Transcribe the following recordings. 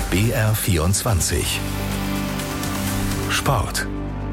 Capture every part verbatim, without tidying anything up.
B R vierundzwanzig Sport.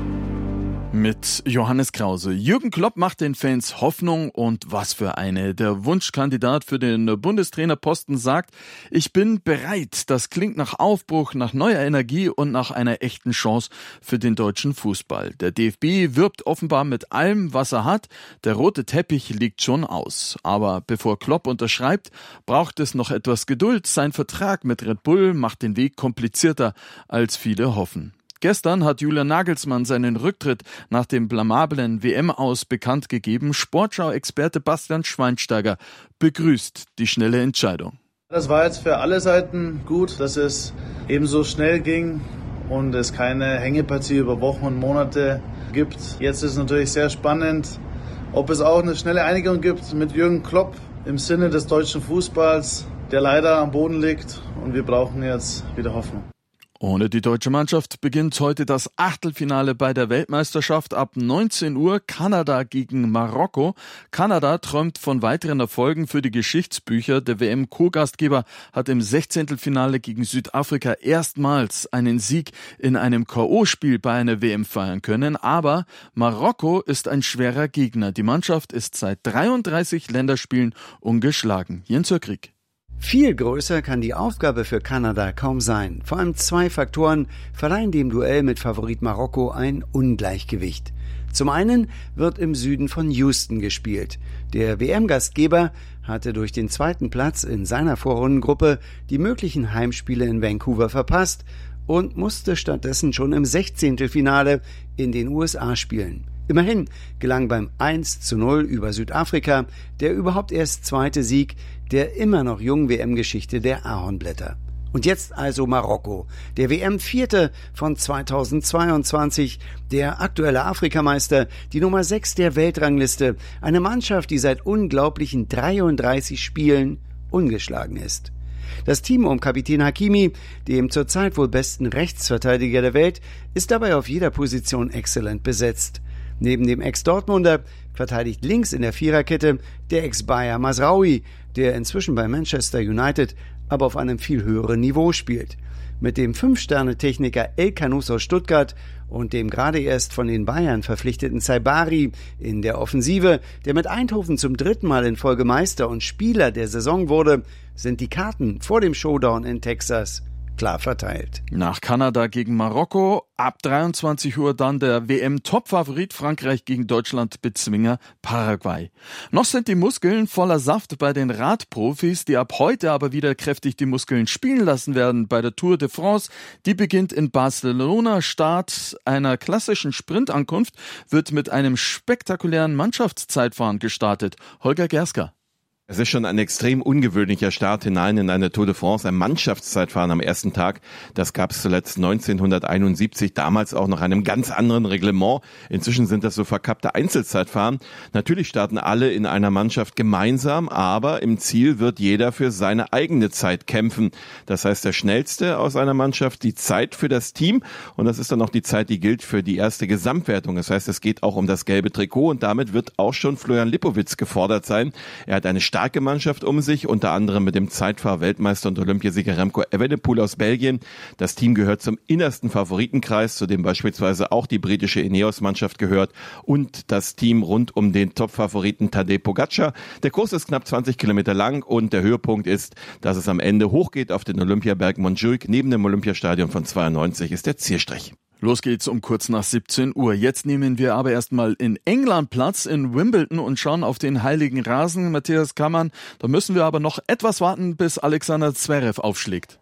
Mit Johannes Krause. Jürgen Klopp macht den Fans Hoffnung, und was für eine. Der Wunschkandidat für den Bundestrainerposten sagt: Ich bin bereit. Das klingt nach Aufbruch, nach neuer Energie und nach einer echten Chance für den deutschen Fußball. Der D F B wirbt offenbar mit allem, was er hat. Der rote Teppich liegt schon aus. Aber bevor Klopp unterschreibt, braucht es noch etwas Geduld. Sein Vertrag mit Red Bull macht den Weg komplizierter, als viele hoffen. Gestern hat Julian Nagelsmann seinen Rücktritt nach dem blamablen W M-Aus bekannt gegeben. Sportschau-Experte Bastian Schweinsteiger begrüßt die schnelle Entscheidung. Das war jetzt für alle Seiten gut, dass es ebenso schnell ging und es keine Hängepartie über Wochen und Monate gibt. Jetzt ist es natürlich sehr spannend, ob es auch eine schnelle Einigung gibt mit Jürgen Klopp im Sinne des deutschen Fußballs, der leider am Boden liegt, und wir brauchen jetzt wieder Hoffnung. Ohne die deutsche Mannschaft beginnt heute das Achtelfinale bei der Weltmeisterschaft. Ab neunzehn Uhr Kanada gegen Marokko. Kanada träumt von weiteren Erfolgen für die Geschichtsbücher. Der W M-Co-Gastgeber hat im Sechzehntelfinale gegen Südafrika erstmals einen Sieg in einem K O-Spiel bei einer W M feiern können. Aber Marokko ist ein schwerer Gegner. Die Mannschaft ist seit dreiunddreißig Länderspielen ungeschlagen. Jens Krieg. Viel größer kann die Aufgabe für Kanada kaum sein. Vor allem zwei Faktoren verleihen dem Duell mit Favorit Marokko ein Ungleichgewicht. Zum einen wird im Süden von Houston gespielt. Der W M-Gastgeber hatte durch den zweiten Platz in seiner Vorrundengruppe die möglichen Heimspiele in Vancouver verpasst und musste stattdessen schon im Sechzehntelfinale in den U S A spielen. Immerhin gelang beim eins zu null über Südafrika der überhaupt erst zweite Sieg der immer noch jungen W M-Geschichte der Ahornblätter. Und jetzt also Marokko, der W M-Vierte von zweitausendzweiundzwanzig, der aktuelle Afrikameister, die Nummer sechs der Weltrangliste, eine Mannschaft, die seit unglaublichen dreiunddreißig Spielen ungeschlagen ist. Das Team um Kapitän Hakimi, dem zurzeit wohl besten Rechtsverteidiger der Welt, ist dabei auf jeder Position exzellent besetzt. Neben dem Ex-Dortmunder verteidigt links in der Viererkette der Ex-Bayer Mazraoui, der inzwischen bei Manchester United aber auf einem viel höheren Niveau spielt. Mit dem Fünf-Sterne-Techniker El Kanous aus Stuttgart und dem gerade erst von den Bayern verpflichteten Saibari in der Offensive, der mit Eindhoven zum dritten Mal in Folge Meister und Spieler der Saison wurde, sind die Karten vor dem Showdown in Texas klar verteilt. Nach Kanada gegen Marokko, ab dreiundzwanzig Uhr dann der W M-Top-Favorit Frankreich gegen Deutschland-Bezwinger Paraguay. Noch sind die Muskeln voller Saft bei den Radprofis, die ab heute aber wieder kräftig die Muskeln spielen lassen werden bei der Tour de France. Die beginnt in Barcelona. Start einer klassischen Sprintankunft wird mit einem spektakulären Mannschaftszeitfahren gestartet. Holger Gerska. Es ist schon ein extrem ungewöhnlicher Start hinein in eine Tour de France, ein Mannschaftszeitfahren am ersten Tag. Das gab es zuletzt neunzehnhunderteinundsiebzig, damals auch nach einem ganz anderen Reglement. Inzwischen sind das so verkappte Einzelzeitfahren. Natürlich starten alle in einer Mannschaft gemeinsam, aber im Ziel wird jeder für seine eigene Zeit kämpfen. Das heißt, der Schnellste aus einer Mannschaft die Zeit für das Team, und das ist dann auch die Zeit, die gilt für die erste Gesamtwertung. Das heißt, es geht auch um das gelbe Trikot, und damit wird auch schon Florian Lipowitz gefordert sein. Er hat eine starke Mannschaft um sich, unter anderem mit dem Zeitfahr-Weltmeister und Olympiasieger Remco Evenepoel aus Belgien. Das Team gehört zum innersten Favoritenkreis, zu dem beispielsweise auch die britische Ineos-Mannschaft gehört, und das Team rund um den Top-Favoriten Tadej Pogacar. Der Kurs ist knapp zwanzig Kilometer lang, und der Höhepunkt ist, dass es am Ende hochgeht auf den Olympiaberg Montjuic. Neben dem Olympiastadion von zweiundneunzig ist der Zielstrich. Los geht's um kurz nach siebzehn Uhr. Jetzt nehmen wir aber erstmal in England Platz, in Wimbledon, und schauen auf den heiligen Rasen. Matthias Kammann, da müssen wir aber noch etwas warten, bis Alexander Zverev aufschlägt.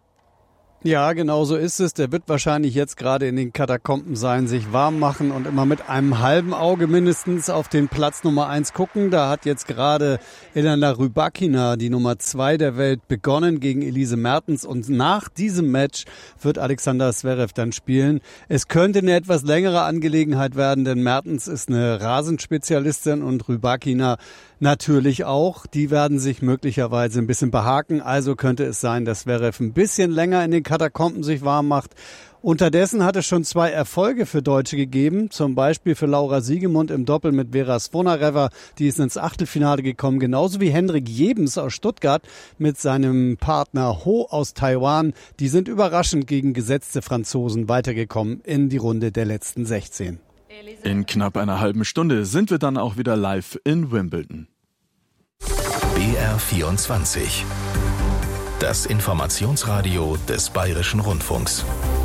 Ja, genau so ist es. Der wird wahrscheinlich jetzt gerade in den Katakomben sein, sich warm machen und immer mit einem halben Auge mindestens auf den Platz Nummer eins gucken. Da hat jetzt gerade Elena Rybakina, die Nummer zwei der Welt, begonnen gegen Elise Mertens, und nach diesem Match wird Alexander Zverev dann spielen. Es könnte eine etwas längere Angelegenheit werden, denn Mertens ist eine Rasenspezialistin und Rybakina natürlich auch. Die werden sich möglicherweise ein bisschen behaken. Also könnte es sein, dass Zverev ein bisschen länger in den Katakomben sich warm macht. Unterdessen hat es schon zwei Erfolge für Deutsche gegeben, zum Beispiel für Laura Siegemund im Doppel mit Vera Svonareva, die ist ins Achtelfinale gekommen, genauso wie Henrik Jebens aus Stuttgart mit seinem Partner Ho aus Taiwan. Die sind überraschend gegen gesetzte Franzosen weitergekommen in die Runde der letzten sechzehn. In knapp einer halben Stunde sind wir dann auch wieder live in Wimbledon. B R vierundzwanzig. Das Informationsradio des Bayerischen Rundfunks.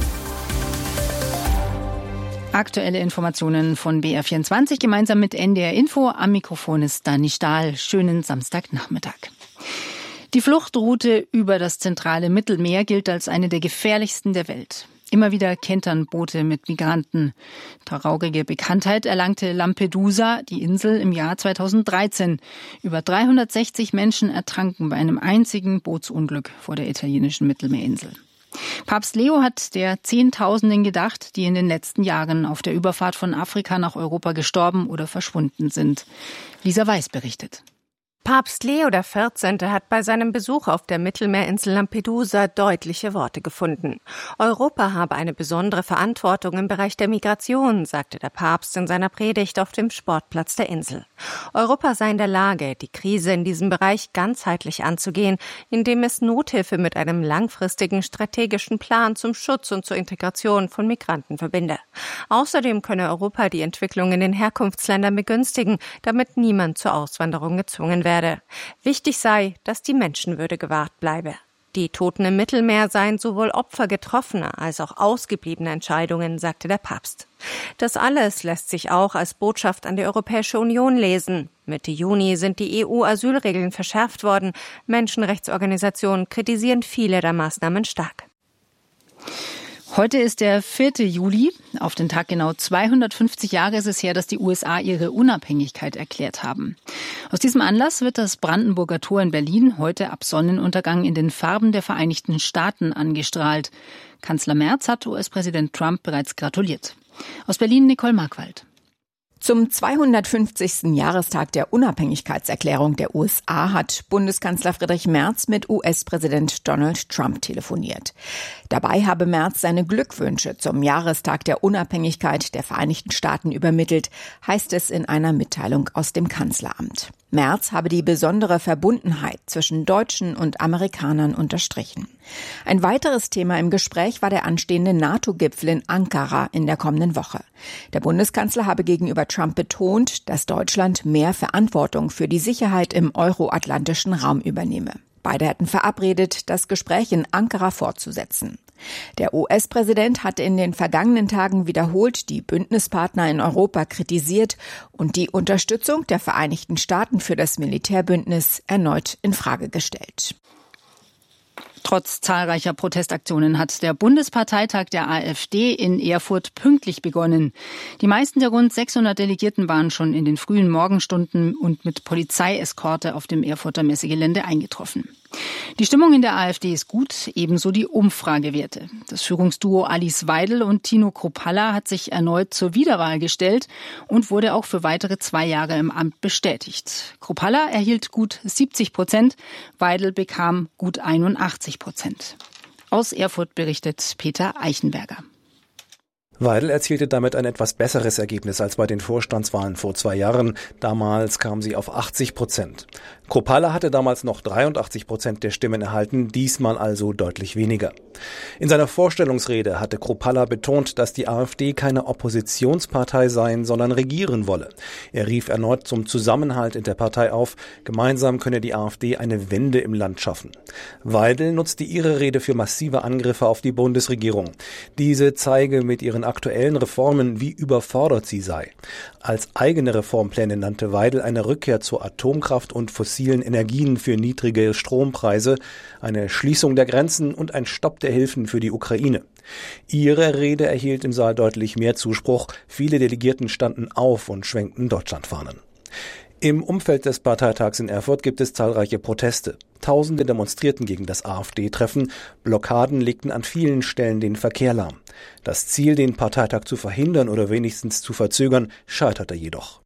Aktuelle Informationen von B R vierundzwanzig gemeinsam mit N D R Info. Am Mikrofon ist Dani Stahl. Schönen Samstagnachmittag. Die Fluchtroute über das zentrale Mittelmeer gilt als eine der gefährlichsten der Welt. Immer wieder kentern Boote mit Migranten. Traurige Bekanntheit erlangte Lampedusa, die Insel, im Jahr zweitausenddreizehn. Über dreihundertsechzig Menschen ertranken bei einem einzigen Bootsunglück vor der italienischen Mittelmeerinsel. Papst Leo hat der Zehntausenden gedacht, die in den letzten Jahren auf der Überfahrt von Afrika nach Europa gestorben oder verschwunden sind. Lisa Weiß berichtet. Papst Leo der vierzehnte hat bei seinem Besuch auf der Mittelmeerinsel Lampedusa deutliche Worte gefunden. Europa habe eine besondere Verantwortung im Bereich der Migration, sagte der Papst in seiner Predigt auf dem Sportplatz der Insel. Europa sei in der Lage, die Krise in diesem Bereich ganzheitlich anzugehen, indem es Nothilfe mit einem langfristigen strategischen Plan zum Schutz und zur Integration von Migranten verbinde. Außerdem könne Europa die Entwicklung in den Herkunftsländern begünstigen, damit niemand zur Auswanderung gezwungen werde. Wichtig sei, dass die Menschenwürde gewahrt bleibe. Die Toten im Mittelmeer seien sowohl Opfer getroffener als auch ausgebliebener Entscheidungen, sagte der Papst. Das alles lässt sich auch als Botschaft an die Europäische Union lesen. Mitte Juni sind die E U-Asylregeln verschärft worden. Menschenrechtsorganisationen kritisieren viele der Maßnahmen stark. Heute ist der vierte Juli. Auf den Tag genau zweihundertfünfzig Jahre ist es her, dass die U S A ihre Unabhängigkeit erklärt haben. Aus diesem Anlass wird das Brandenburger Tor in Berlin heute ab Sonnenuntergang in den Farben der Vereinigten Staaten angestrahlt. Kanzler Merz hat U S-Präsident Trump bereits gratuliert. Aus Berlin Nicole Markwald. Zum zweihundertfünfzigsten Jahrestag der Unabhängigkeitserklärung der U S A hat Bundeskanzler Friedrich Merz mit U S-Präsident Donald Trump telefoniert. Dabei habe Merz seine Glückwünsche zum Jahrestag der Unabhängigkeit der Vereinigten Staaten übermittelt, heißt es in einer Mitteilung aus dem Kanzleramt. Merz habe die besondere Verbundenheit zwischen Deutschen und Amerikanern unterstrichen. Ein weiteres Thema im Gespräch war der anstehende NATO-Gipfel in Ankara in der kommenden Woche. Der Bundeskanzler habe gegenüber Trump betont, dass Deutschland mehr Verantwortung für die Sicherheit im euroatlantischen Raum übernehme. Beide hatten verabredet, das Gespräch in Ankara fortzusetzen. Der U S-Präsident hatte in den vergangenen Tagen wiederholt die Bündnispartner in Europa kritisiert und die Unterstützung der Vereinigten Staaten für das Militärbündnis erneut in Frage gestellt. Trotz zahlreicher Protestaktionen hat der Bundesparteitag der AfD in Erfurt pünktlich begonnen. Die meisten der rund sechshundert Delegierten waren schon in den frühen Morgenstunden und mit Polizeieskorte auf dem Erfurter Messegelände eingetroffen. Die Stimmung in der AfD ist gut, ebenso die Umfragewerte. Das Führungsduo Alice Weidel und Tino Kruppalla hat sich erneut zur Wiederwahl gestellt und wurde auch für weitere zwei Jahre im Amt bestätigt. Kruppalla erhielt gut siebzig Prozent, Weidel bekam gut einundachtzig Prozent. Aus Erfurt berichtet Peter Eichenberger. Weidel erzielte damit ein etwas besseres Ergebnis als bei den Vorstandswahlen vor zwei Jahren. Damals kam sie auf achtzig Prozent. Kruppalla hatte damals noch dreiundachtzig Prozent der Stimmen erhalten, diesmal also deutlich weniger. In seiner Vorstellungsrede hatte Kruppalla betont, dass die AfD keine Oppositionspartei sein, sondern regieren wolle. Er rief erneut zum Zusammenhalt in der Partei auf. Gemeinsam könne die AfD eine Wende im Land schaffen. Weidel nutzte ihre Rede für massive Angriffe auf die Bundesregierung. Diese zeige mit ihren aktuellen Reformen, wie überfordert sie sei. Als eigene Reformpläne nannte Weidel eine Rückkehr zur Atomkraft und fossilen Energien für niedrige Strompreise, eine Schließung der Grenzen und ein Stopp der Hilfen für die Ukraine. Ihre Rede erhielt im Saal deutlich mehr Zuspruch. Viele Delegierten standen auf und schwenkten Deutschlandfahnen. Im Umfeld des Parteitags in Erfurt gibt es zahlreiche Proteste. Tausende demonstrierten gegen das AfD-Treffen. Blockaden legten an vielen Stellen den Verkehr lahm. Das Ziel, den Parteitag zu verhindern oder wenigstens zu verzögern, scheiterte jedoch.